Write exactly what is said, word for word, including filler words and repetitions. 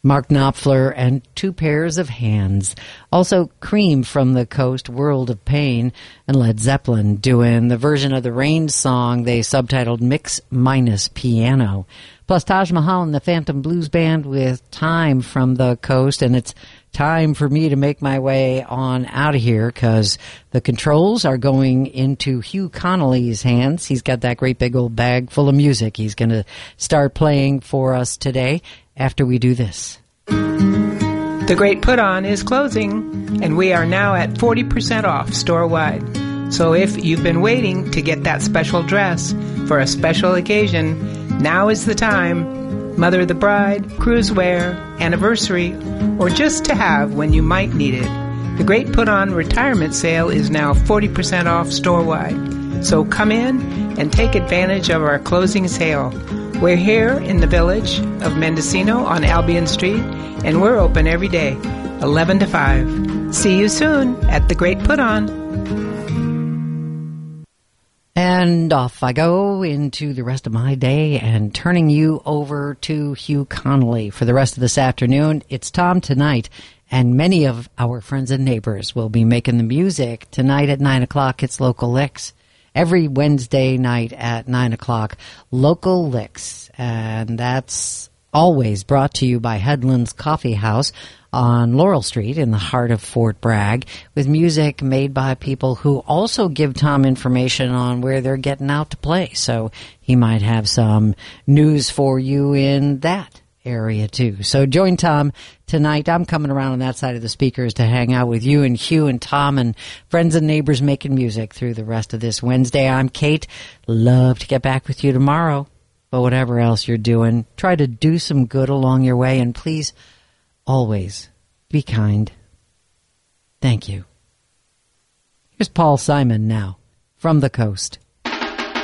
Mark Knopfler, and Two Pairs of Hands. Also, Cream from the Coast, World of Pain, and Led Zeppelin doing the version of the Rain song they subtitled Mix Minus Piano. Plus Taj Mahal and the Phantom Blues Band with Time from the Coast, and it's time for me to make my way on out of here because the controls are going into Hugh Connolly's hands. He's got that great big old bag full of music he's going to start playing for us today after we do this. The Great Put On is closing, and we are now at forty percent off store-wide. So if you've been waiting to get that special dress for a special occasion, now is the time. Mother of the bride, cruise wear, anniversary, or just to have when you might need it. The Great Put On retirement sale is now forty percent off store-wide. So come in and take advantage of our closing sale. We're here in the village of Mendocino on Albion Street, and we're open every day, eleven to five. See you soon at The Great Put On. And off I go into the rest of my day and turning you over to Hugh Connolly for the rest of this afternoon. It's Tom Tonight, and many of our friends and neighbors will be making the music. Tonight at nine o'clock, it's Local Licks. Every Wednesday night at nine o'clock, Local Licks. And that's always brought to you by Headlands Coffee House on Laurel Street in the heart of Fort Bragg, with music made by people who also give Tom information on where they're getting out to play. So he might have some news for you in that area too. So join Tom tonight. I'm coming around on that side of the speakers to hang out with you and Hugh and Tom and friends and neighbors making music through the rest of this Wednesday. I'm Kate. Love to get back with you tomorrow. But whatever else you're doing, try to do some good along your way, and please always be kind. Thank you. Here's Paul Simon now from the coast.